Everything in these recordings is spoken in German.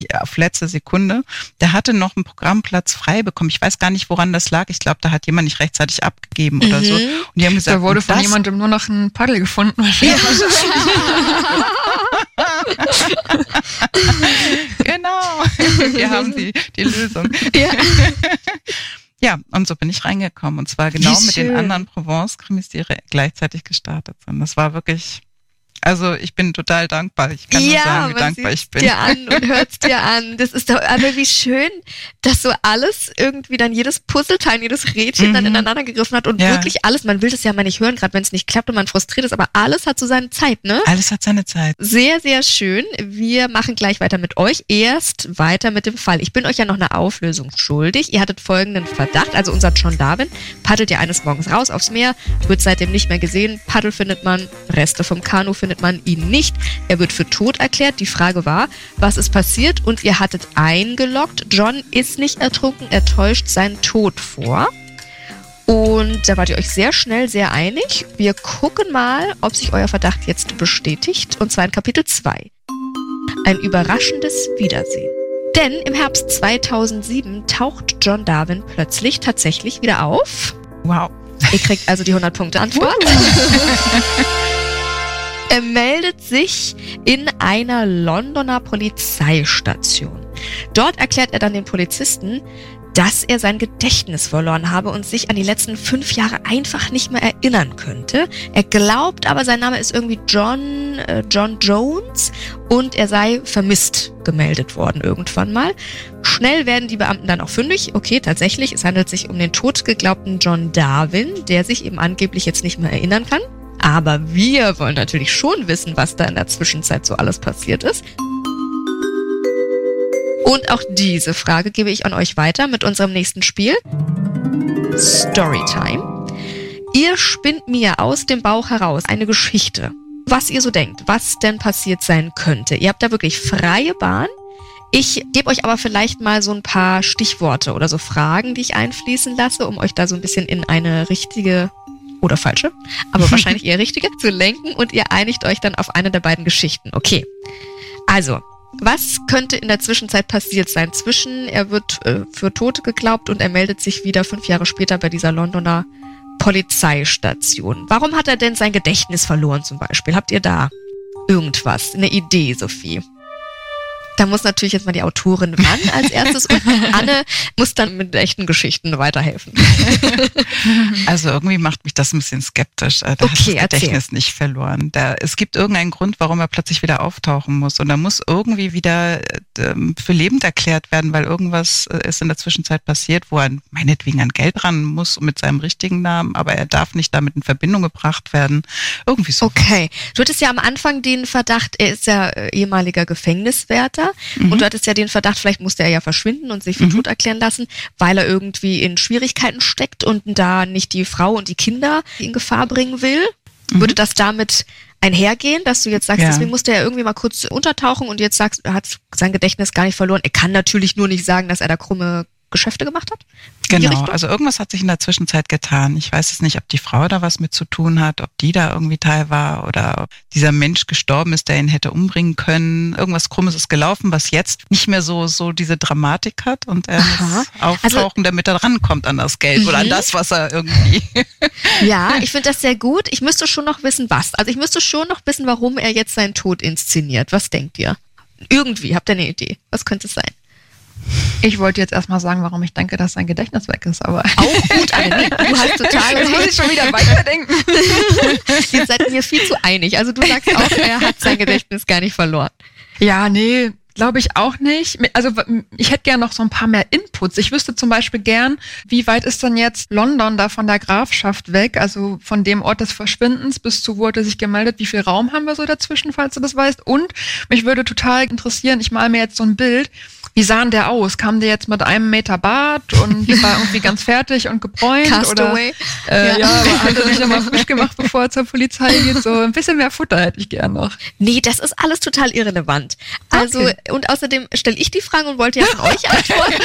auf letzte Sekunde. Der hatte noch einen Programmplatz frei bekommen. Ich weiß gar nicht, woran das lag. Ich glaube, da hat jemand nicht rechtzeitig abgegeben oder so. Und die haben gesagt, da wurde von jemandem nur noch ein Paddel gefunden. Ja. Genau. Wir haben die Lösung. Ja. Ja, und so bin ich reingekommen. Und zwar genau mit den anderen Provence-Krimis, die gleichzeitig gestartet sind. Das war wirklich... Also ich bin total dankbar. Ich kann nur sagen, wie dankbar ich bin. Ja, man sieht's dir an und hört's dir an. Das ist doch, aber wie schön, dass so alles irgendwie dann jedes Puzzleteil, jedes Rädchen dann ineinander gegriffen hat und wirklich alles, man will das ja mal nicht hören, gerade wenn es nicht klappt und man frustriert ist, aber alles hat so seine Zeit, ne? Alles hat seine Zeit. Sehr, sehr schön. Wir machen gleich weiter mit euch. Erst weiter mit dem Fall. Ich bin euch ja noch eine Auflösung schuldig. Ihr hattet folgenden Verdacht, also unser John Darwin paddelt ja eines Morgens raus aufs Meer, wird seitdem nicht mehr gesehen, Paddel findet man, Reste vom Kanu findet man ihn nicht. Er wird für tot erklärt. Die Frage war, was ist passiert? Und ihr hattet eingeloggt, John ist nicht ertrunken, er täuscht seinen Tod vor. Und da wart ihr euch sehr schnell sehr einig. Wir gucken mal, ob sich euer Verdacht jetzt bestätigt. Und zwar in Kapitel 2. Ein überraschendes Wiedersehen. Denn im Herbst 2007 taucht John Darwin plötzlich tatsächlich wieder auf. Wow. Ihr kriegt also die 100-Punkte-Antwort. Er meldet sich in einer Londoner Polizeistation. Dort erklärt er dann den Polizisten, dass er sein Gedächtnis verloren habe und sich an die letzten 5 Jahre einfach nicht mehr erinnern könnte. Er glaubt aber, sein Name ist irgendwie John Jones und er sei vermisst gemeldet worden irgendwann mal. Schnell werden die Beamten dann auch fündig. Okay, tatsächlich, es handelt sich um den tot geglaubten John Darwin, der sich eben angeblich jetzt nicht mehr erinnern kann. Aber wir wollen natürlich schon wissen, was da in der Zwischenzeit so alles passiert ist. Und auch diese Frage gebe ich an euch weiter mit unserem nächsten Spiel. Storytime. Ihr spinnt mir aus dem Bauch heraus eine Geschichte, was ihr so denkt, was denn passiert sein könnte. Ihr habt da wirklich freie Bahn. Ich gebe euch aber vielleicht mal so ein paar Stichworte oder so Fragen, die ich einfließen lasse, um euch da so ein bisschen in eine richtige oder falsche, aber wahrscheinlich eher richtige zu lenken und ihr einigt euch dann auf eine der beiden Geschichten. Okay, also, was könnte in der Zwischenzeit passiert sein? Er wird für tot geglaubt und er meldet sich wieder 5 Jahre später bei dieser Londoner Polizeistation. Warum hat er denn sein Gedächtnis verloren zum Beispiel? Habt ihr da irgendwas, eine Idee, Sophie? Da muss natürlich jetzt mal die Autorin ran als erstes und Anne muss dann mit echten Geschichten weiterhelfen. Also irgendwie macht mich das ein bisschen skeptisch. Da hat das Gedächtnis nicht verloren. Es gibt irgendeinen Grund, warum er plötzlich wieder auftauchen muss. Und er muss irgendwie wieder für lebend erklärt werden, weil irgendwas ist in der Zwischenzeit passiert, wo er meinetwegen an Geld ran muss mit seinem richtigen Namen, aber er darf nicht damit in Verbindung gebracht werden. Irgendwie so. Okay. Du hattest ja am Anfang den Verdacht, er ist ja ehemaliger Gefängniswärter. Und du hattest ja den Verdacht, vielleicht musste er ja verschwinden und sich für tot erklären lassen, weil er irgendwie in Schwierigkeiten steckt und da nicht die Frau und die Kinder in Gefahr bringen will. Würde das damit einhergehen, dass du jetzt sagst, deswegen musste er irgendwie mal kurz untertauchen und jetzt sagst, er hat sein Gedächtnis gar nicht verloren. Er kann natürlich nur nicht sagen, dass er da krumme Geschäfte gemacht hat? Genau, also irgendwas hat sich in der Zwischenzeit getan. Ich weiß jetzt nicht, ob die Frau da was mit zu tun hat, ob die da irgendwie Teil war oder ob dieser Mensch gestorben ist, der ihn hätte umbringen können. Irgendwas Krummes ist gelaufen, was jetzt nicht mehr so diese Dramatik hat und er muss auftauchen, damit er rankommt an das Geld oder an das, was er irgendwie... Ja, ich finde das sehr gut. Ich müsste schon noch wissen, was. Also ich müsste schon noch wissen, warum er jetzt seinen Tod inszeniert. Was denkt ihr? Irgendwie, habt ihr eine Idee? Was könnte es sein? Ich wollte jetzt erstmal sagen, warum ich denke, dass sein Gedächtnis weg ist, aber... Auch gut, Anne. Du hast total... Jetzt muss ich schon wieder weiterdenken. Ihr seid mir viel zu einig. Also du sagst auch, er hat sein Gedächtnis gar nicht verloren. Ja, nee, glaube ich auch nicht. Also ich hätte gern noch so ein paar mehr Inputs. Ich wüsste zum Beispiel gern, wie weit ist denn jetzt London da von der Grafschaft weg? Also von dem Ort des Verschwindens bis zu, wo hat er sich gemeldet? Wie viel Raum haben wir so dazwischen, falls du das weißt? Und mich würde total interessieren, ich male mir jetzt so ein Bild, wie sah denn der aus? Kam der jetzt mit 1 Meter Bart und war irgendwie ganz fertig und gebräunt? Castaway. Aber hat er sich nochmal frisch gemacht, bevor er zur Polizei geht? So ein bisschen mehr Futter hätte ich gern noch. Nee, das ist alles total irrelevant. Also, und außerdem stelle ich die Fragen und wollte ja von euch antworten. Ja,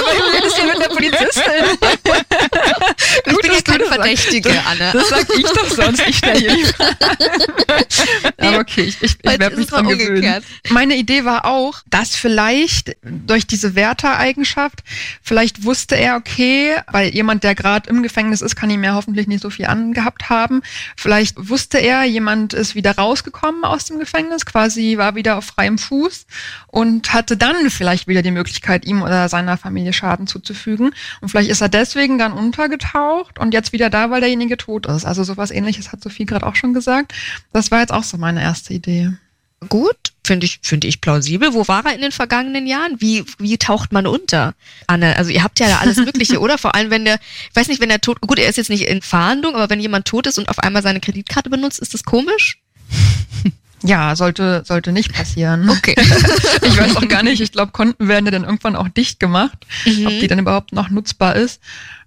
du redest hier mit der Polizistin. Ich bin ja keine Verdächtige, Anne. Das sag ich doch sonst. Ich stelle hier die Frage. Aber okay, ich werde mich dran gewöhnen. Meine Idee war auch, dass vielleicht durch diese Wärtereigenschaft, vielleicht wusste er, okay, weil jemand, der gerade im Gefängnis ist, kann ihm ja hoffentlich nicht so viel angehabt haben. Vielleicht wusste er, jemand ist wieder rausgekommen aus dem Gefängnis, quasi war wieder auf freiem Fuß und hatte dann vielleicht wieder die Möglichkeit, ihm oder seiner Familie Schaden zuzufügen. Und vielleicht ist er deswegen dann untergetaucht und jetzt wieder da, weil derjenige tot ist. Also sowas Ähnliches hat Sophie gerade auch schon gesagt. Das war jetzt auch so meine erste Idee. Gut, finde ich plausibel. Wo war er in den vergangenen Jahren? Wie taucht man unter? Anne, also ihr habt ja da alles Mögliche, oder? Vor allem, wenn der tot, gut, er ist jetzt nicht in Fahndung, aber wenn jemand tot ist und auf einmal seine Kreditkarte benutzt, ist das komisch? Ja, sollte nicht passieren. Okay. Ich weiß auch gar nicht, ich glaube, Konten werden ja dann irgendwann auch dicht gemacht, ob die dann überhaupt noch nutzbar ist.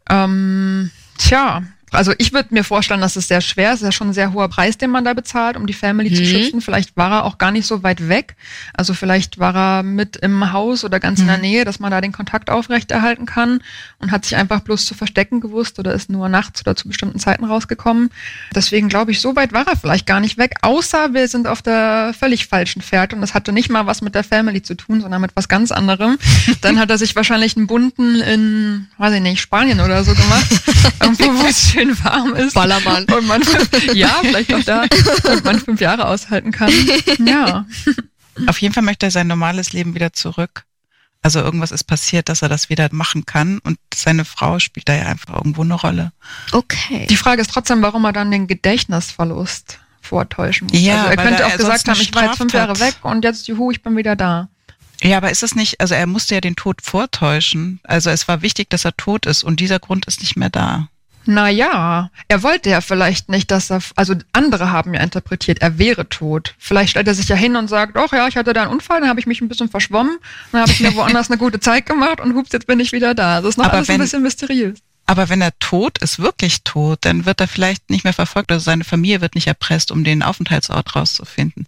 Also ich würde mir vorstellen, dass es sehr schwer ist. Es ist ja schon ein sehr hoher Preis, den man da bezahlt, um die Family zu schützen. Vielleicht war er auch gar nicht so weit weg. Also vielleicht war er mit im Haus oder ganz in der Nähe, dass man da den Kontakt aufrechterhalten kann und hat sich einfach bloß zu verstecken gewusst oder ist nur nachts oder zu bestimmten Zeiten rausgekommen. Deswegen glaube ich, so weit war er vielleicht gar nicht weg, außer wir sind auf der völlig falschen Fährte und das hatte nicht mal was mit der Family zu tun, sondern mit was ganz anderem. Dann hat er sich wahrscheinlich einen bunten in, weiß ich nicht, Spanien oder so gemacht. Irgendwo, wo es schön warm ist. Ballermann. Und man, ja, vielleicht auch da, und man 5 Jahre aushalten kann. Ja. Auf jeden Fall möchte er sein normales Leben wieder zurück. Also irgendwas ist passiert, dass er das wieder machen kann und seine Frau spielt da ja einfach irgendwo eine Rolle. Okay. Die Frage ist trotzdem, warum er dann den Gedächtnisverlust vortäuschen muss. Ja, also er könnte auch gesagt haben, ich war jetzt 5 Straftat. Jahre weg und jetzt, juhu, ich bin wieder da. Ja, aber ist es nicht, also er musste ja den Tod vortäuschen. Also es war wichtig, dass er tot ist und dieser Grund ist nicht mehr da. Naja, er wollte ja vielleicht nicht, dass er, also andere haben ja interpretiert, er wäre tot. Vielleicht stellt er sich ja hin und sagt, ach ja, ich hatte da einen Unfall, dann habe ich mich ein bisschen verschwommen, dann habe ich mir woanders eine gute Zeit gemacht und hups, jetzt bin ich wieder da. Das ist noch alles ein bisschen mysteriös. Aber wenn er tot ist, wirklich tot, dann wird er vielleicht nicht mehr verfolgt, also seine Familie wird nicht erpresst, um den Aufenthaltsort rauszufinden.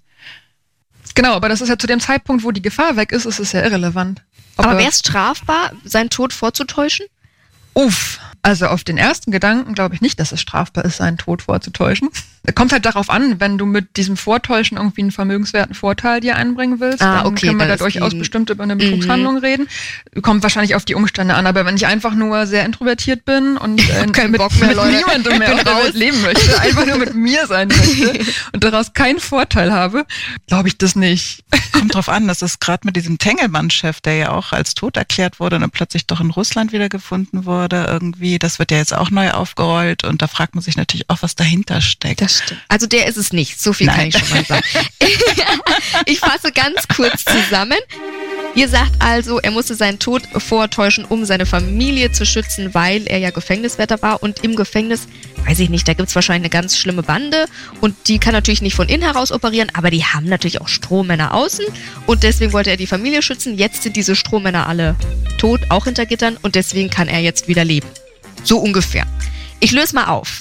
Genau, aber das ist ja zu dem Zeitpunkt, wo die Gefahr weg ist es ja irrelevant. Aber wäre es strafbar, seinen Tod vorzutäuschen? Uff, also auf den ersten Gedanken glaube ich nicht, dass es strafbar ist, seinen Tod vorzutäuschen. Kommt halt darauf an, wenn du mit diesem Vortäuschen irgendwie einen vermögenswerten Vorteil dir einbringen willst, dann können wir da durchaus bestimmt über eine Betrugshandlung reden. Kommt wahrscheinlich auf die Umstände an, aber wenn ich einfach nur sehr introvertiert bin und mit niemandem mehr auf der Welt leben möchte, einfach nur mit mir sein möchte und daraus keinen Vorteil habe, glaube ich das nicht. Kommt drauf an, das ist gerade mit diesem Tengelmann-Chef, der ja auch als tot erklärt wurde und dann plötzlich doch in Russland wiedergefunden wurde irgendwie, das wird ja jetzt auch neu aufgerollt und da fragt man sich natürlich auch, was dahinter steckt. Das stimmt. Also der ist es nicht. So viel kann ich schon mal sagen. Ich fasse ganz kurz zusammen. Ihr sagt also, er musste seinen Tod vortäuschen, um seine Familie zu schützen, weil er ja Gefängniswärter war. Und im Gefängnis, weiß ich nicht, da gibt's wahrscheinlich eine ganz schlimme Bande. Und die kann natürlich nicht von innen heraus operieren, aber die haben natürlich auch Strohmänner außen. Und deswegen wollte er die Familie schützen. Jetzt sind diese Strohmänner alle tot, auch hinter Gittern. Und deswegen kann er jetzt wieder leben. So ungefähr. Ich löse mal auf.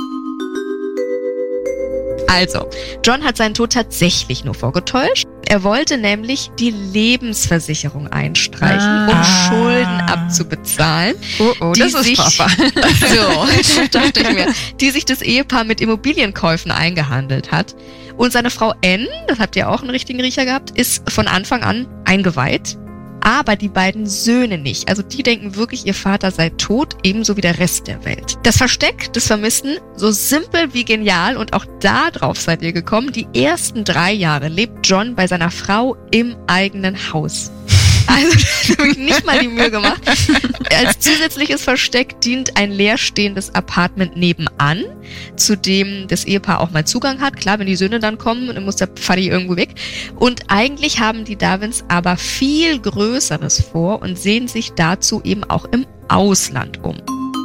Also, John hat seinen Tod tatsächlich nur vorgetäuscht. Er wollte nämlich die Lebensversicherung einstreichen, um Schulden abzubezahlen. Oh, das ist strafbar. So, dachte ich mir. Die sich das Ehepaar mit Immobilienkäufen eingehandelt hat. Und seine Frau Anne, das habt ihr auch einen richtigen Riecher gehabt, ist von Anfang an eingeweiht. Aber die beiden Söhne nicht. Also die denken wirklich, ihr Vater sei tot, ebenso wie der Rest der Welt. Das Versteck des Vermissten, so simpel wie genial und auch da drauf seid ihr gekommen, die ersten 3 Jahre lebt John bei seiner Frau im eigenen Haus. Also da habe ich nicht mal die Mühe gemacht. Als zusätzliches Versteck dient ein leerstehendes Apartment nebenan, zu dem das Ehepaar auch mal Zugang hat. Klar, wenn die Söhne dann kommen, dann muss der Pfaddi irgendwo weg. Und eigentlich haben die Darwins aber viel Größeres vor und sehen sich dazu eben auch im Ausland um.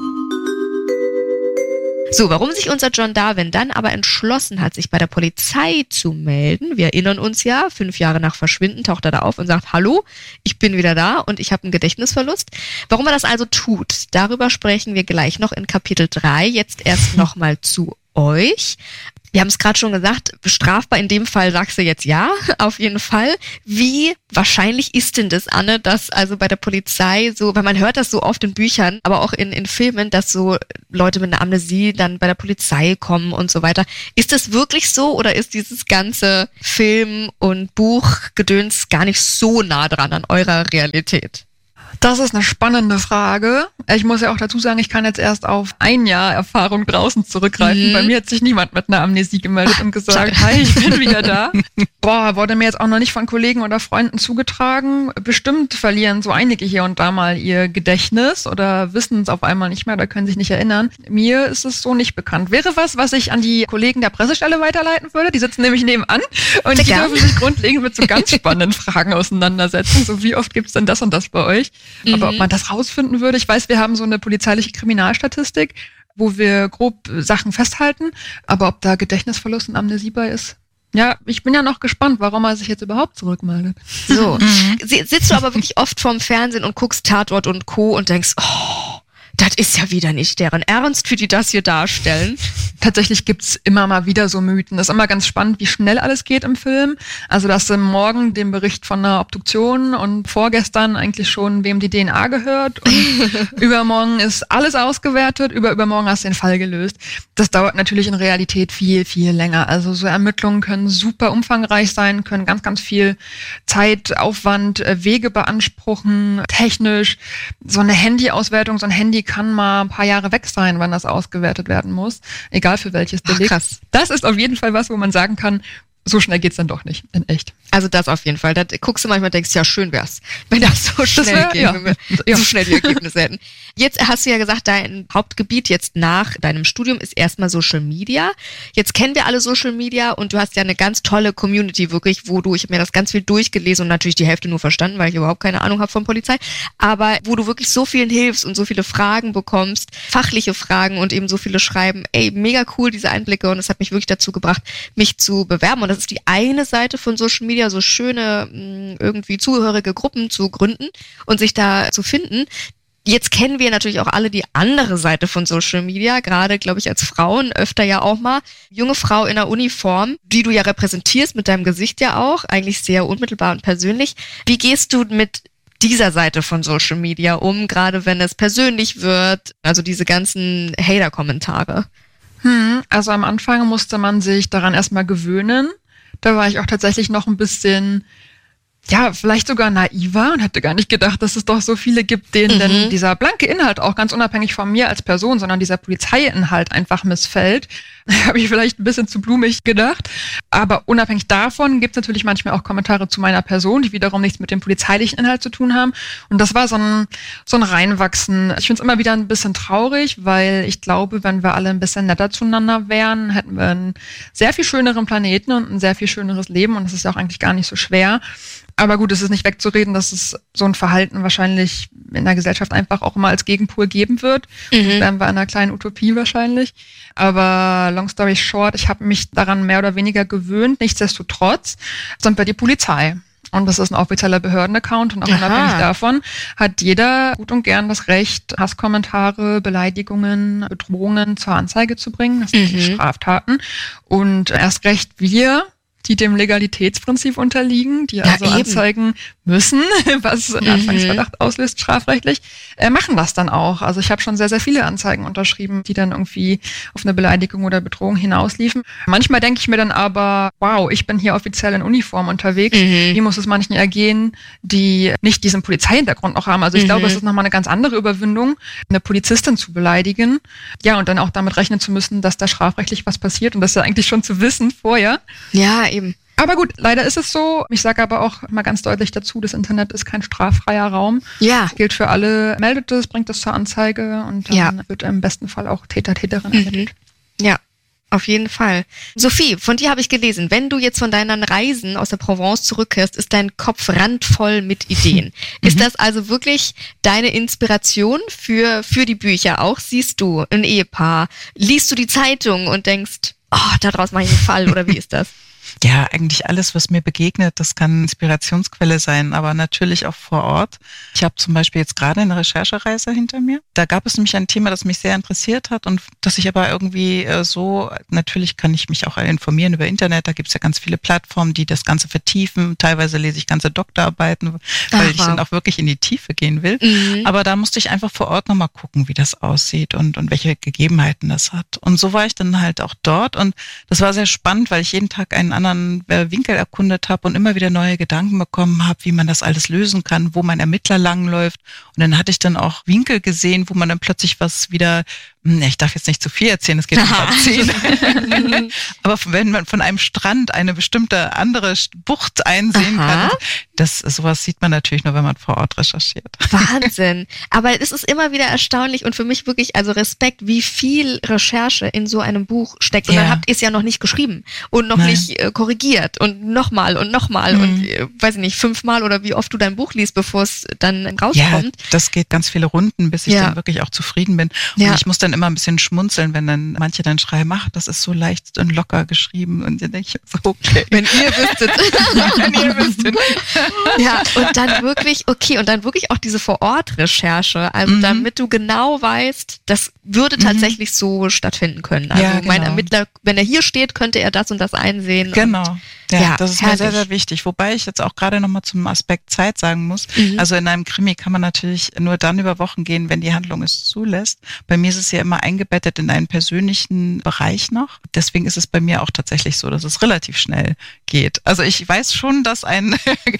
So, warum sich unser John Darwin dann aber entschlossen hat, sich bei der Polizei zu melden, wir erinnern uns ja, 5 Jahre nach Verschwinden taucht er da auf und sagt, hallo, ich bin wieder da und ich habe einen Gedächtnisverlust. Warum er das also tut, darüber sprechen wir gleich noch in Kapitel 3, jetzt erst nochmal zu euch. Wir haben es gerade schon gesagt, strafbar in dem Fall sagst du jetzt ja, auf jeden Fall. Wie wahrscheinlich ist denn das, Anne, dass also bei der Polizei so, weil man hört das so oft in Büchern, aber auch in Filmen, dass so Leute mit einer Amnesie dann bei der Polizei kommen und so weiter. Ist das wirklich so oder ist dieses ganze Film- und Buchgedöns gar nicht so nah dran an eurer Realität? Das ist eine spannende Frage. Ich muss ja auch dazu sagen, ich kann jetzt erst auf ein Jahr Erfahrung draußen zurückgreifen. Bei mir hat sich niemand mit einer Amnesie gemeldet und gesagt, hi, ich bin wieder da. Wurde mir jetzt auch noch nicht von Kollegen oder Freunden zugetragen. Bestimmt verlieren so einige hier und da mal ihr Gedächtnis oder wissen es auf einmal nicht mehr oder können sich nicht erinnern. Mir ist es so nicht bekannt. Wäre was ich an die Kollegen der Pressestelle weiterleiten würde. Die sitzen nämlich nebenan und die dürfen sich grundlegend mit so ganz spannenden Fragen auseinandersetzen. So, wie oft gibt's denn das und das bei euch? Aber ob man das rausfinden würde, ich weiß, wir haben so eine polizeiliche Kriminalstatistik, wo wir grob Sachen festhalten, aber ob da Gedächtnisverlust und Amnesie bei ist, ja, ich bin ja noch gespannt, warum er sich jetzt überhaupt zurückmeldet. So, sitzt du aber wirklich oft vorm Fernsehen und guckst Tatort und Co. und denkst, oh, das ist ja wieder nicht deren Ernst, wie die das hier darstellen. Tatsächlich gibt's immer mal wieder so Mythen. Das ist immer ganz spannend, wie schnell alles geht im Film. Also, dass du morgen den Bericht von einer Obduktion und vorgestern eigentlich schon, wem die DNA gehört und übermorgen ist alles ausgewertet, übermorgen hast du den Fall gelöst. Das dauert natürlich in Realität viel, viel länger. Also, so Ermittlungen können super umfangreich sein, können ganz, ganz viel Zeit, Aufwand, Wege beanspruchen, technisch. So eine Handyauswertung, so ein Handy kann mal ein paar Jahre weg sein, wann das ausgewertet werden muss. Egal für welches Delikt. Krass. Das ist auf jeden Fall was, wo man sagen kann, so schnell geht's dann doch nicht, in echt. Also das auf jeden Fall. Da guckst du manchmal und denkst, ja, schön wär's, wenn das so schnell geht, wenn wir so schnell die Ergebnisse hätten. Jetzt hast du ja gesagt, dein Hauptgebiet jetzt nach deinem Studium ist erstmal Social Media. Jetzt kennen wir alle Social Media und du hast ja eine ganz tolle Community wirklich, ich habe mir das ganz viel durchgelesen und natürlich die Hälfte nur verstanden, weil ich überhaupt keine Ahnung habe von Polizei, aber wo du wirklich so vielen hilfst und so viele Fragen bekommst, fachliche Fragen und eben so viele schreiben, ey, mega cool, diese Einblicke und es hat mich wirklich dazu gebracht, mich zu bewerben und das ist die eine Seite von Social Media, so schöne irgendwie zugehörige Gruppen zu gründen und sich da zu finden. Jetzt kennen wir natürlich auch alle die andere Seite von Social Media, gerade, glaube ich, als Frauen öfter ja auch mal. Junge Frau in der Uniform, die du ja repräsentierst, mit deinem Gesicht ja auch, eigentlich sehr unmittelbar und persönlich. Wie gehst du mit dieser Seite von Social Media um, gerade wenn es persönlich wird, also diese ganzen Hater-Kommentare? Also am Anfang musste man sich daran erstmal gewöhnen. Da war ich auch tatsächlich noch ein bisschen, ja, vielleicht sogar naiver und hätte gar nicht gedacht, dass es doch so viele gibt, denen denn dieser blanke Inhalt auch ganz unabhängig von mir als Person, sondern dieser Polizeiinhalt einfach missfällt. Habe ich vielleicht ein bisschen zu blumig gedacht. Aber unabhängig davon gibt es natürlich manchmal auch Kommentare zu meiner Person, die wiederum nichts mit dem polizeilichen Inhalt zu tun haben. Und das war so ein Reinwachsen. Ich finde es immer wieder ein bisschen traurig, weil ich glaube, wenn wir alle ein bisschen netter zueinander wären, hätten wir einen sehr viel schöneren Planeten und ein sehr viel schöneres Leben. Und das ist ja auch eigentlich gar nicht so schwer. Aber gut, es ist nicht wegzureden, dass es so ein Verhalten wahrscheinlich in der Gesellschaft einfach auch immer als Gegenpol geben wird. Das wären wir in einer kleinen Utopie wahrscheinlich. Aber long story short, ich habe mich daran mehr oder weniger gewöhnt. Nichtsdestotrotz sind wir die Polizei. Und das ist ein offizieller Behördenaccount und auch unabhängig davon hat jeder gut und gern das Recht, Hasskommentare, Beleidigungen, Bedrohungen zur Anzeige zu bringen. Das sind die Straftaten. Und erst recht wir, die dem Legalitätsprinzip unterliegen, die also anzeigen müssen, was Anfangsverdacht auslöst, strafrechtlich, machen das dann auch. Also ich habe schon sehr, sehr viele Anzeigen unterschrieben, die dann irgendwie auf eine Beleidigung oder Bedrohung hinausliefen. Manchmal denke ich mir dann aber, wow, ich bin hier offiziell in Uniform unterwegs. Wie muss es manchen ergehen, die nicht diesen Polizeihintergrund noch haben? Also ich glaube, es ist nochmal eine ganz andere Überwindung, eine Polizistin zu beleidigen. Ja, und dann auch damit rechnen zu müssen, dass da strafrechtlich was passiert und das ja eigentlich schon zu wissen vorher. Ja, eben. Aber gut, leider ist es so. Ich sage aber auch mal ganz deutlich dazu, das Internet ist kein straffreier Raum. Ja. Gilt für alle, meldet es, bringt es zur Anzeige und dann wird im besten Fall auch Täterin ermittelt. Ja, auf jeden Fall. Sophie, von dir habe ich gelesen, wenn du jetzt von deinen Reisen aus der Provence zurückkehrst, ist dein Kopf randvoll mit Ideen. Ist das also wirklich deine Inspiration für die Bücher? Auch siehst du ein Ehepaar, liest du die Zeitung und denkst, oh, daraus mache ich einen Fall, oder wie ist das? Ja, eigentlich alles, was mir begegnet, das kann Inspirationsquelle sein, aber natürlich auch vor Ort. Ich habe zum Beispiel jetzt gerade eine Recherchereise hinter mir. Da gab es nämlich ein Thema, das mich sehr interessiert hat und das ich aber irgendwie natürlich kann ich mich auch informieren über Internet, da gibt es ja ganz viele Plattformen, die das Ganze vertiefen. Teilweise lese ich ganze Doktorarbeiten, weil ich dann auch wirklich in die Tiefe gehen will. Aber da musste ich einfach vor Ort nochmal gucken, wie das aussieht und welche Gegebenheiten das hat. Und so war ich dann halt auch dort und das war sehr spannend, weil ich jeden Tag einen anderen Winkel erkundet habe und immer wieder neue Gedanken bekommen habe, wie man das alles lösen kann, wo mein Ermittler langläuft. Und dann hatte ich dann auch Winkel gesehen, wo man dann plötzlich was wieder, ich darf jetzt nicht zu viel erzählen, es geht um 10. Aber wenn man von einem Strand eine bestimmte andere Bucht einsehen kann, sowas sieht man natürlich nur, wenn man vor Ort recherchiert. Wahnsinn. Aber es ist immer wieder erstaunlich und für mich wirklich, also Respekt, wie viel Recherche in so einem Buch steckt. Und dann habt ihr es ja noch nicht geschrieben und noch nicht korrigiert und nochmal und weiß ich nicht, 5-mal oder wie oft du dein Buch liest, bevor es dann rauskommt. Ja, das geht ganz viele Runden, bis ich dann wirklich auch zufrieden bin. Und ich muss dann immer ein bisschen schmunzeln, wenn dann manche dann schreiben, das ist so leicht und locker geschrieben. Und dann denke ich so, okay. Wenn ihr wüsstet. Wenn ihr wüsstet. Ja, und dann wirklich auch diese Vor-Ort-Recherche, also damit du genau weißt, das würde tatsächlich so stattfinden können. Also mein Ermittler, wenn er hier steht, könnte er das und das einsehen. Genau. Ja, das ist mir sehr, sehr wichtig. Wobei ich jetzt auch gerade nochmal zum Aspekt Zeit sagen muss. Also in einem Krimi kann man natürlich nur dann über Wochen gehen, wenn die Handlung es zulässt. Bei mir ist es ja immer eingebettet in einen persönlichen Bereich noch. Deswegen ist es bei mir auch tatsächlich so, dass es relativ schnell geht. Also ich weiß schon, dass wenn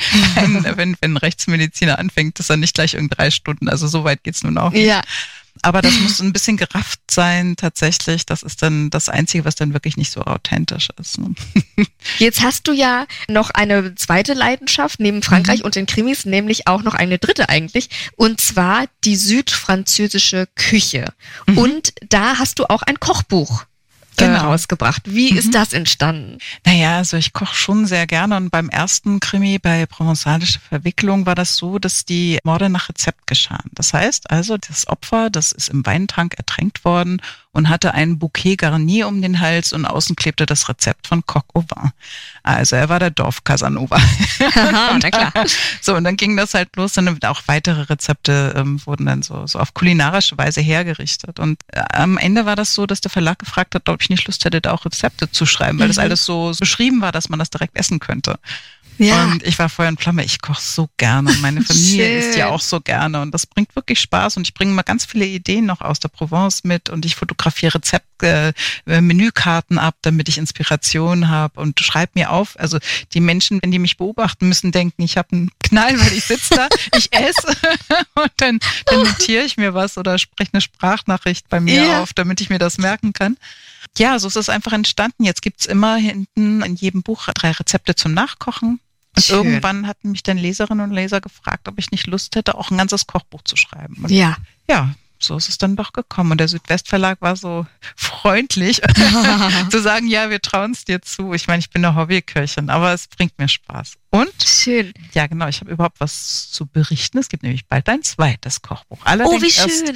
ein Rechtsmediziner anfängt, dass er nicht gleich 3 Stunden, also so weit geht's nun auch nicht. Ja. Aber das muss ein bisschen gerafft sein, tatsächlich. Das ist dann das Einzige, was dann wirklich nicht so authentisch ist. Ne? Jetzt hast du ja noch eine zweite Leidenschaft neben Frankreich und den Krimis, nämlich auch noch eine dritte eigentlich. Und zwar die südfranzösische Küche. Und da hast du auch ein Kochbuch rausgebracht. Wie ist das entstanden? Naja, also ich koche schon sehr gerne und beim ersten Krimi bei Provenzalische Verwicklung war das so, dass die Morde nach Rezept geschahen. Das heißt also, das Opfer, das ist im Weintank ertränkt worden und hatte ein Bouquet Garni um den Hals und außen klebte das Rezept von Coq au vin. Also er war der Dorf-Casanova. Aha, na klar. So, und dann ging das halt los, dann auch weitere Rezepte wurden dann so auf kulinarische Weise hergerichtet. Und am Ende war das so, dass der Verlag gefragt hat, ob ich nicht Lust hätte, da auch Rezepte zu schreiben, weil das alles so beschrieben war, dass man das direkt essen könnte. Ja. Und ich war Feuer und Flamme, ich koche so gerne und meine Familie isst ja auch so gerne und das bringt wirklich Spaß und ich bringe mal ganz viele Ideen noch aus der Provence mit und ich fotografiere Menükarten ab, damit ich Inspiration habe und schreibe mir auf, also die Menschen, wenn die mich beobachten, müssen denken, ich habe einen Knall, weil ich sitze da, ich esse und dann notiere ich mir was oder spreche eine Sprachnachricht bei mir auf, damit ich mir das merken kann. Ja, so ist es einfach entstanden. Jetzt gibt's immer hinten in jedem Buch 3 Rezepte zum Nachkochen. Und irgendwann hatten mich dann Leserinnen und Leser gefragt, ob ich nicht Lust hätte, auch ein ganzes Kochbuch zu schreiben. Und ja, so ist es dann doch gekommen. Und der Südwestverlag war so freundlich, zu sagen, ja, wir trauen es dir zu. Ich meine, ich bin eine Hobbyköchin, aber es bringt mir Spaß. Und? Schön. Ja, genau, ich habe überhaupt was zu berichten. Es gibt nämlich bald ein zweites Kochbuch. Allerdings erst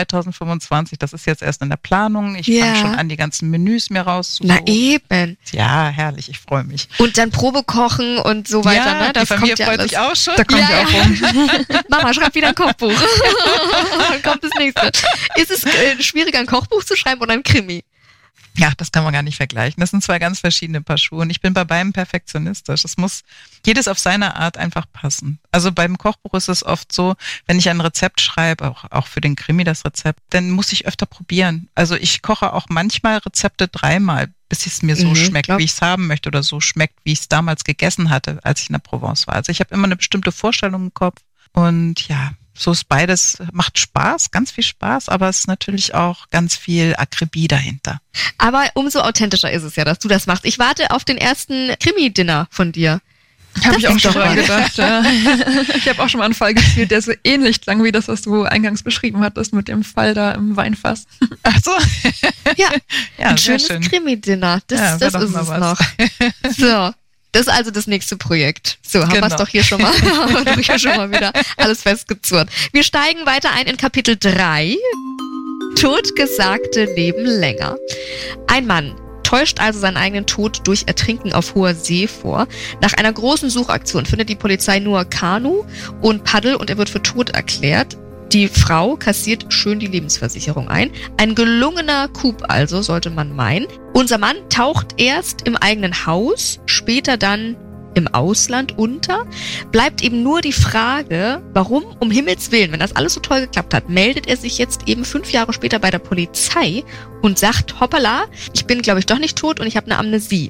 2025. Das ist jetzt erst in der Planung. Ich fange schon an, die ganzen Menüs mir rauszusuchen. Na eben. Ja, herrlich, ich freue mich. Und dann Probekochen und so weiter, ne? Das die Familie freut sich auch schon. Da kommt ja auch rum. Mama, schreib wieder ein Kochbuch. Dann kommt das nächste. Ist es schwieriger, ein Kochbuch zu schreiben oder ein Krimi? Ja, das kann man gar nicht vergleichen. Das sind 2 ganz verschiedene Paar Schuhe. Und ich bin bei beidem perfektionistisch. Es muss jedes auf seine Art einfach passen. Also beim Kochbuch ist es oft so, wenn ich ein Rezept schreibe, auch für den Krimi das Rezept, dann muss ich öfter probieren. Also ich koche auch manchmal Rezepte 3-mal, bis es mir so schmeckt, wie ich es haben möchte oder so schmeckt, wie ich es damals gegessen hatte, als ich in der Provence war. Also ich habe immer eine bestimmte Vorstellung im Kopf. Und ja, so ist beides, macht Spaß, ganz viel Spaß, aber es ist natürlich auch ganz viel Akribie dahinter. Aber umso authentischer ist es ja, dass du das machst. Ich warte auf den ersten Krimi-Dinner von dir. Habe ich auch schon mal gedacht, ja. Ich habe auch schon mal einen Fall gespielt, der so ähnlich klang wie das, was du eingangs beschrieben hattest mit dem Fall da im Weinfass. Ach so. Ja, ein schönes Krimi-Dinner. Das ist es noch. So. Das ist also das nächste Projekt. So, haben wir es doch hier schon mal, wieder alles festgezurrt. Wir steigen weiter ein in Kapitel 3. Totgesagte leben länger. Ein Mann täuscht also seinen eigenen Tod durch Ertrinken auf hoher See vor. Nach einer großen Suchaktion findet die Polizei nur Kanu und Paddel und er wird für tot erklärt. Die Frau kassiert schön die Lebensversicherung ein. Ein gelungener Coup also, sollte man meinen. Unser Mann taucht erst im eigenen Haus, später dann im Ausland unter. Bleibt eben nur die Frage, warum um Himmels Willen, wenn das alles so toll geklappt hat, meldet er sich jetzt eben 5 Jahre später bei der Polizei und sagt, hoppala, ich bin glaube ich doch nicht tot und ich habe eine Amnesie.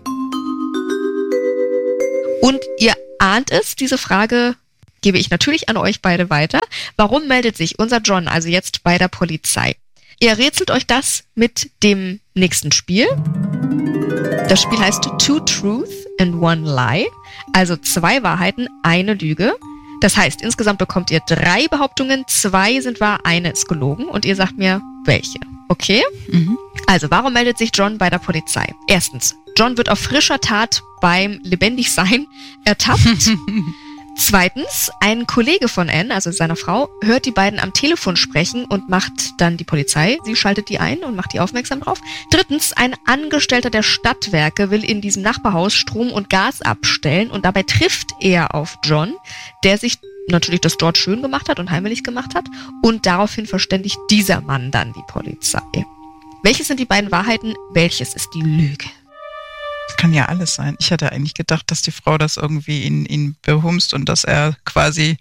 Und ihr ahnt es, diese Frage gebe ich natürlich an euch beide weiter. Warum meldet sich unser John also jetzt bei der Polizei? Ihr rätselt euch das mit dem nächsten Spiel. Das Spiel heißt Two Truth and One Lie, also 2 Wahrheiten, eine Lüge. Das heißt, insgesamt bekommt ihr 3 Behauptungen, 2 sind wahr, eine ist gelogen und ihr sagt mir, welche. Okay? Also, warum meldet sich John bei der Polizei? Erstens, John wird auf frischer Tat beim Lebendigsein ertappt. Zweitens, ein Kollege von Anne, also seiner Frau, hört die beiden am Telefon sprechen und macht dann die Polizei. Sie schaltet die ein und macht die aufmerksam drauf. Drittens, ein Angestellter der Stadtwerke will in diesem Nachbarhaus Strom und Gas abstellen und dabei trifft er auf John, der sich natürlich das dort schön gemacht hat und heimelig gemacht hat und daraufhin verständigt dieser Mann dann die Polizei. Welches sind die beiden Wahrheiten? Welches ist die Lüge? Kann ja alles sein. Ich hatte eigentlich gedacht, dass die Frau das irgendwie ihn behumst und dass er quasi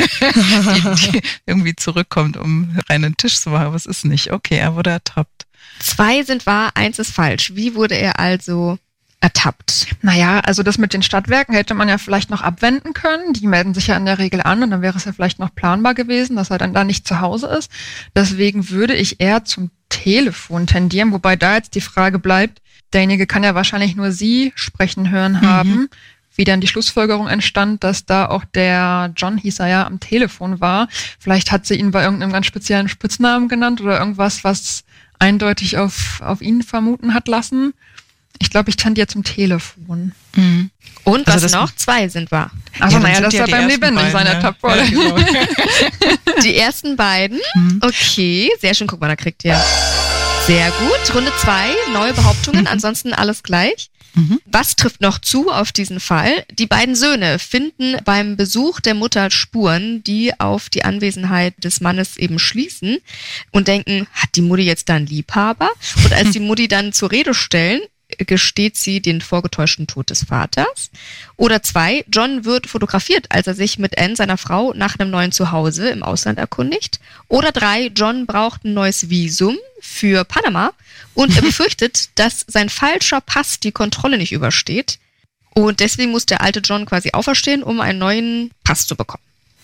irgendwie zurückkommt, um reinen Tisch zu machen. Aber es ist nicht. Okay, er wurde ertappt. 2 sind wahr, 1 ist falsch. Wie wurde er also ertappt? Naja, also das mit den Stadtwerken hätte man ja vielleicht noch abwenden können. Die melden sich ja in der Regel an und dann wäre es ja vielleicht noch planbar gewesen, dass er dann da nicht zu Hause ist. Deswegen würde ich eher zum Telefon tendieren, wobei da jetzt die Frage bleibt, derjenige kann ja wahrscheinlich nur sie sprechen hören haben, wie dann die Schlussfolgerung entstand, dass da auch der John, hieß er ja, am Telefon war. Vielleicht hat sie ihn bei irgendeinem ganz speziellen Spitznamen genannt oder irgendwas, was eindeutig auf ihn vermuten hat lassen. Ich glaube, ich tendiere zum Telefon. Und also was noch? 2 sind wahr. Also ja, naja, das war beim Lebendigsein ertappt worden. Ja, genau. Die ersten beiden. Okay, sehr schön. Guck mal, da kriegt ihr sehr gut. Runde 2, neue Behauptungen, ansonsten alles gleich. Was trifft noch zu auf diesen Fall? Die beiden Söhne finden beim Besuch der Mutter Spuren, die auf die Anwesenheit des Mannes eben schließen und denken, hat die Mutti jetzt da einen Liebhaber? Und als die Mutti dann zur Rede stellen, gesteht sie den vorgetäuschten Tod des Vaters. Oder 2, John wird fotografiert, als er sich mit Anne, seiner Frau, nach einem neuen Zuhause im Ausland erkundigt. Oder 3, John braucht ein neues Visum für Panama und er befürchtet, dass sein falscher Pass die Kontrolle nicht übersteht. Und deswegen muss der alte John quasi auferstehen, um einen neuen Pass zu bekommen.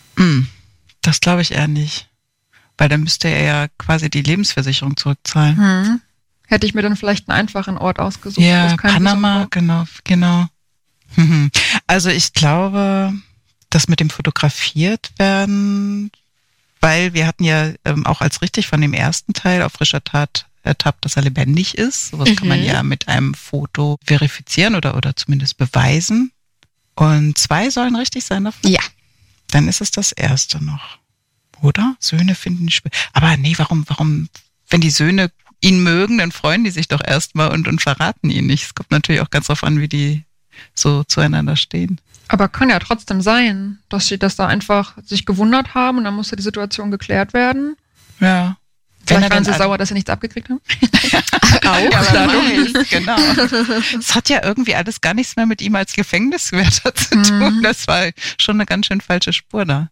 Das glaube ich eher nicht. Weil dann müsste er ja quasi die Lebensversicherung zurückzahlen. Hätte ich mir dann vielleicht einen einfachen Ort ausgesucht. Ja, Panama, genau. Also ich glaube, das mit dem fotografiert werden, weil wir hatten ja auch als richtig von dem ersten Teil auf frischer Tat ertappt, dass er lebendig ist. Sowas kann man ja mit einem Foto verifizieren oder zumindest beweisen. Und 2 sollen richtig sein davon? Ja. Dann ist es das erste noch. Oder? Söhne finden aber nee, warum, wenn die Söhne ihn mögen, dann freuen die sich doch erstmal und verraten ihn nicht. Es kommt natürlich auch ganz drauf an, wie die so zueinander stehen. Aber kann ja trotzdem sein, dass sie das da einfach sich gewundert haben und dann musste die Situation geklärt werden. Ja. Vielleicht waren sie sauer, dass sie nichts abgekriegt haben. Auch, ja, genau. Es hat ja irgendwie alles gar nichts mehr mit ihm als Gefängniswärter zu tun. Das war schon eine ganz schön falsche Spur da.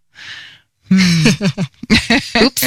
Ups.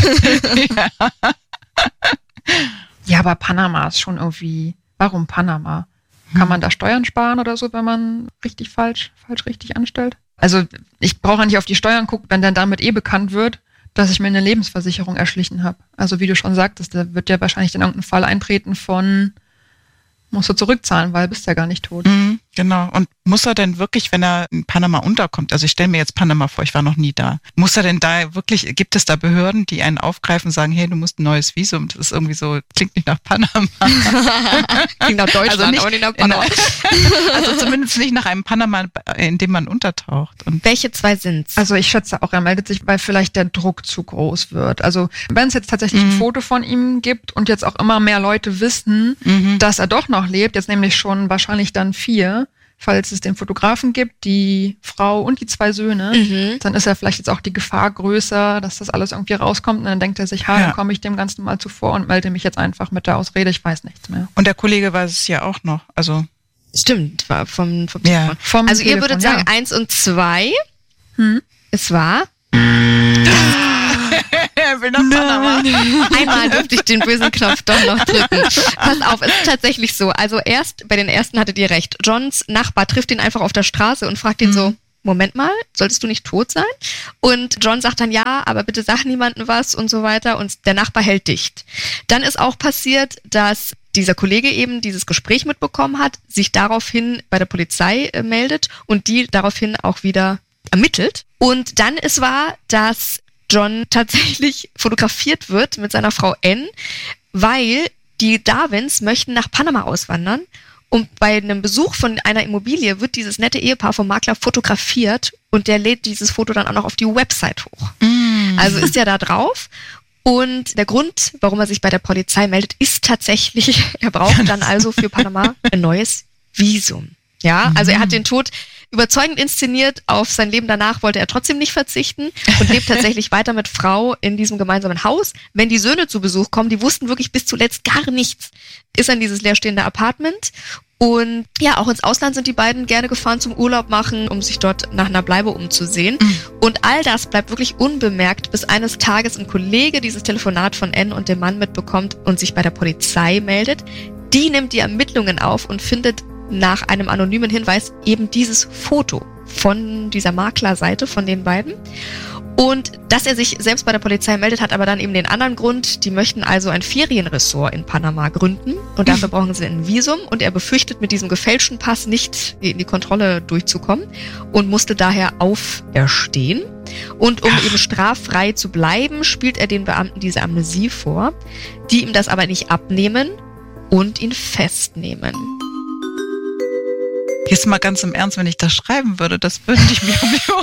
Ja, aber Panama ist schon irgendwie, warum Panama? Kann man da Steuern sparen oder so, wenn man richtig falsch richtig anstellt? Also ich brauche ja nicht auf die Steuern gucken, wenn dann damit bekannt wird, dass ich mir eine Lebensversicherung erschlichen habe. Also wie du schon sagtest, da wird ja wahrscheinlich dann irgendein Fall eintreten von, musst du zurückzahlen, weil bist ja gar nicht tot. Genau. Und muss er denn wirklich, wenn er in Panama unterkommt, also ich stelle mir jetzt Panama vor, ich war noch nie da, muss er denn da wirklich, gibt es da Behörden, die einen aufgreifen und sagen, hey, du musst ein neues Visum, das ist irgendwie so, klingt nicht nach Panama. Klingt nach Deutschland, also nicht, aber nicht nach Panama. Also zumindest nicht nach einem Panama, in dem man untertaucht. Und welche 2 sind's? Also ich schätze auch, er meldet sich, weil vielleicht der Druck zu groß wird. Also wenn es jetzt tatsächlich ein Foto von ihm gibt und jetzt auch immer mehr Leute wissen, dass er doch noch lebt, jetzt nämlich schon wahrscheinlich dann 4, falls es den Fotografen gibt, die Frau und die 2 Söhne, dann ist ja vielleicht jetzt auch die Gefahr größer, dass das alles irgendwie rauskommt und dann denkt er sich, dann komme ich dem Ganzen mal zuvor und melde mich jetzt einfach mit der Ausrede, ich weiß nichts mehr. Und der Kollege weiß es ja auch noch, also. Stimmt, war vom ja. Telefon. Also ihr würdet sagen 1 und 2, es war... Er will nach Panama. Einmal durfte ich den bösen Knopf doch noch drücken. Pass auf, es ist tatsächlich so. Also bei den ersten hattet ihr recht. Johns Nachbar trifft ihn einfach auf der Straße und fragt ihn so, Moment mal, solltest du nicht tot sein? Und John sagt dann, ja, aber bitte sag niemandem was und so weiter. Und der Nachbar hält dicht. Dann ist auch passiert, dass dieser Kollege eben dieses Gespräch mitbekommen hat, sich daraufhin bei der Polizei meldet und die daraufhin auch wieder ermittelt. Und dann ist wahr, dass John tatsächlich fotografiert wird mit seiner Frau Ann, weil die Darwins möchten nach Panama auswandern und bei einem Besuch von einer Immobilie wird dieses nette Ehepaar vom Makler fotografiert und der lädt dieses Foto dann auch noch auf die Website hoch. Also ist er da drauf und der Grund, warum er sich bei der Polizei meldet, ist tatsächlich, er braucht dann also für Panama ein neues Visum. Ja, also er hat den Tod überzeugend inszeniert, auf sein Leben danach wollte er trotzdem nicht verzichten und lebt tatsächlich weiter mit Frau in diesem gemeinsamen Haus. Wenn die Söhne zu Besuch kommen, die wussten wirklich bis zuletzt gar nichts, ist an dieses leerstehende Apartment. Und ja, auch ins Ausland sind die beiden gerne gefahren zum Urlaub machen, um sich dort nach einer Bleibe umzusehen. Und all das bleibt wirklich unbemerkt, bis eines Tages ein Kollege dieses Telefonat von Ann und dem Mann mitbekommt und sich bei der Polizei meldet. Die nimmt die Ermittlungen auf und findet nach einem anonymen Hinweis eben dieses Foto von dieser Maklerseite von den beiden. Und dass er sich selbst bei der Polizei meldet, hat aber dann eben den anderen Grund. Die möchten also ein Ferienressort in Panama gründen und dafür brauchen sie ein Visum und er befürchtet, mit diesem gefälschten Pass nicht in die Kontrolle durchzukommen und musste daher auferstehen. Und um eben straffrei zu bleiben, spielt er den Beamten diese Amnesie vor, die ihm das aber nicht abnehmen und ihn festnehmen. Jetzt mal ganz im Ernst, wenn ich das schreiben würde, das würde ich mir um die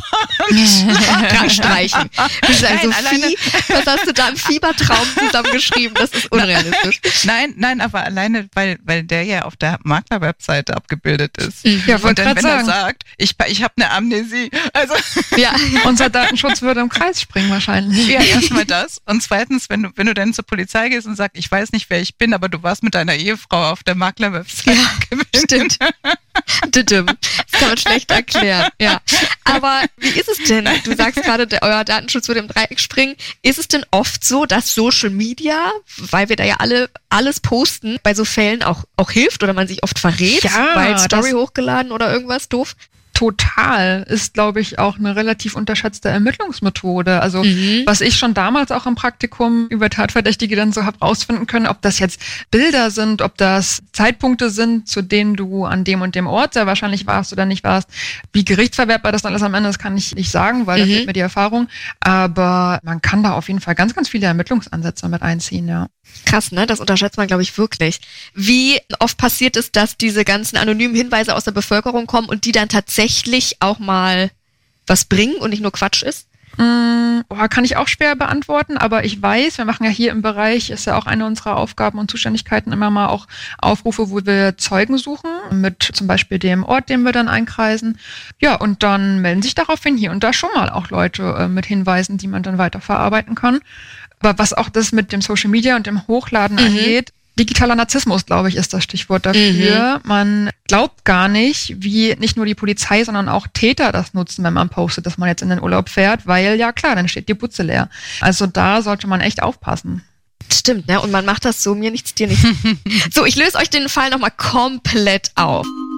Ohren streichen. Du sagst, Sophie, was hast du da im Fiebertraum zusammengeschrieben? Das ist unrealistisch. Nein, aber alleine, weil der ja auf der Makler-Webseite abgebildet ist. Ja, und dann, wenn er sagt, ich habe eine Amnesie. Also ja, unser Datenschutz würde im Kreis springen wahrscheinlich. Ja, erstmal das. Und zweitens, wenn du dann zur Polizei gehst und sagst, ich weiß nicht, wer ich bin, aber du warst mit deiner Ehefrau auf der Makler-Webseite. Ja, stimmt. Das kann man schlecht erklären, ja. Aber wie ist es denn? Du sagst gerade, euer Datenschutz würde im Dreieck springen. Ist es denn oft so, dass Social Media, weil wir da ja alle alles posten, bei so Fällen auch hilft oder man sich oft verrät, weil Story hochgeladen oder irgendwas doof? Total. Ist, glaube ich, auch eine relativ unterschätzte Ermittlungsmethode. Also was ich schon damals auch im Praktikum über Tatverdächtige dann so habe rausfinden können, ob das jetzt Bilder sind, ob das Zeitpunkte sind, zu denen du an dem und dem Ort sehr wahrscheinlich warst oder nicht warst. Wie gerichtsverwertbar das dann alles am Ende ist, kann ich nicht sagen, weil da fehlt mir die Erfahrung. Aber man kann da auf jeden Fall ganz, ganz viele Ermittlungsansätze mit einziehen, ja. Krass, ne? Das unterschätzt man, glaube ich, wirklich. Wie oft passiert es, dass diese ganzen anonymen Hinweise aus der Bevölkerung kommen und die dann tatsächlich auch mal was bringen und nicht nur Quatsch ist? Kann ich auch schwer beantworten, aber ich weiß, wir machen ja hier im Bereich, ist ja auch eine unserer Aufgaben und Zuständigkeiten, immer mal auch Aufrufe, wo wir Zeugen suchen, mit zum Beispiel dem Ort, den wir dann einkreisen. Ja, und dann melden sich daraufhin hier und da schon mal auch Leute mit Hinweisen, die man dann weiterverarbeiten kann. Aber was auch das mit dem Social Media und dem Hochladen angeht, digitaler Narzissmus, glaube ich, ist das Stichwort dafür. Man glaubt gar nicht, wie nicht nur die Polizei, sondern auch Täter das nutzen, wenn man postet, dass man jetzt in den Urlaub fährt, weil ja klar, dann steht die Butze leer. Also da sollte man echt aufpassen. Stimmt, ne? Und man macht das so, mir nichts, dir nichts. So, ich löse euch den Fall nochmal komplett auf.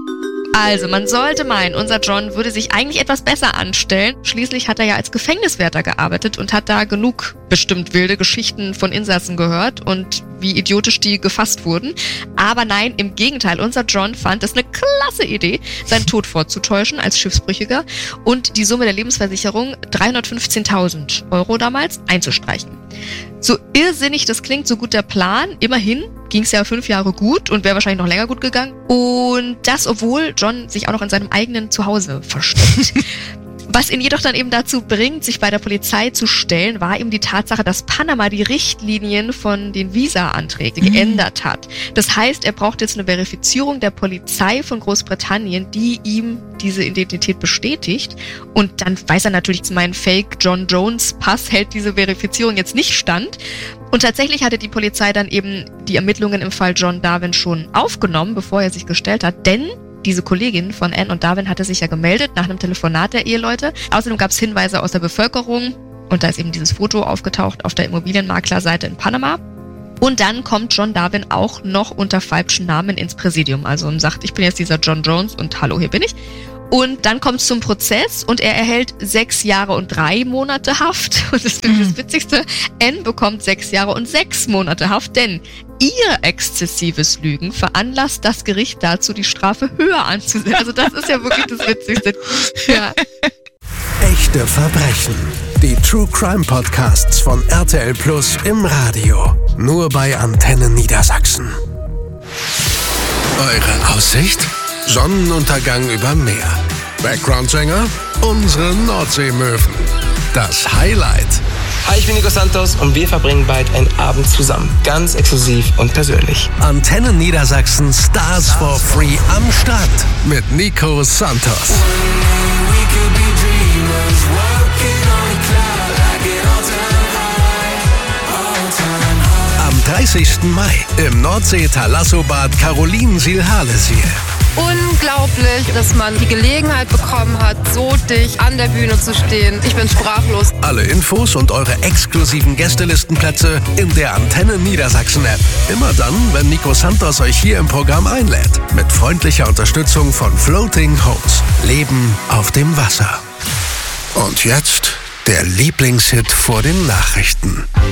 Also, man sollte meinen, unser John würde sich eigentlich etwas besser anstellen. Schließlich hat er ja als Gefängniswärter gearbeitet und hat da genug bestimmt wilde Geschichten von Insassen gehört und wie idiotisch die gefasst wurden. Aber nein, im Gegenteil, unser John fand es eine klasse Idee, seinen Tod vorzutäuschen als Schiffsbrüchiger und die Summe der Lebensversicherung, 315.000 € damals, einzustreichen. So irrsinnig das klingt, so gut der Plan. Immerhin ging es ja 5 Jahre gut und wäre wahrscheinlich noch länger gut gegangen. Und das, obwohl John sich auch noch in seinem eigenen Zuhause versteckt. Was ihn jedoch dann eben dazu bringt, sich bei der Polizei zu stellen, war eben die Tatsache, dass Panama die Richtlinien von den Visa-Anträgen geändert hat. Das heißt, er braucht jetzt eine Verifizierung der Polizei von Großbritannien, die ihm diese Identität bestätigt. Und dann weiß er natürlich, mein Fake John Jones Pass hält diese Verifizierung jetzt nicht stand. Und tatsächlich hatte die Polizei dann eben die Ermittlungen im Fall John Darwin schon aufgenommen, bevor er sich gestellt hat, denn diese Kollegin von Anne und Darwin hatte sich ja gemeldet nach einem Telefonat der Eheleute. Außerdem gab es Hinweise aus der Bevölkerung und da ist eben dieses Foto aufgetaucht auf der Immobilienmaklerseite in Panama. Und dann kommt John Darwin auch noch unter falschem Namen ins Präsidium. Also sagt, ich bin jetzt dieser John Jones und hallo, hier bin ich. Und dann kommt es zum Prozess und er erhält 6 Jahre und 3 Monate Haft. Und das ist das Witzigste, Anne bekommt 6 Jahre und 6 Monate Haft, denn ihr exzessives Lügen veranlasst das Gericht dazu, die Strafe höher anzusetzen. Also das ist ja wirklich das Witzigste. Ja. Echte Verbrechen. Die True Crime Podcasts von RTL Plus im Radio. Nur bei Antenne Niedersachsen. Eure Aussicht? Sonnenuntergang über Meer. Background-Sänger? Unsere Nordseemöwen. Das Highlight. Hi, ich bin Nico Santos und wir verbringen bald einen Abend zusammen. Ganz exklusiv und persönlich. Antenne Niedersachsen Stars for Free am Start mit Nico Santos. Am 30. Mai im Nordsee-Thalasso-Bad Carolinensiel-Harlesiel. Unglaublich, dass man die Gelegenheit bekommen hat, so dicht an der Bühne zu stehen. Ich bin sprachlos. Alle Infos und eure exklusiven Gästelistenplätze in der Antenne Niedersachsen App. Immer dann, wenn Nico Santos euch hier im Programm einlädt. Mit freundlicher Unterstützung von Floating Homes. Leben auf dem Wasser. Und jetzt der Lieblingshit vor den Nachrichten.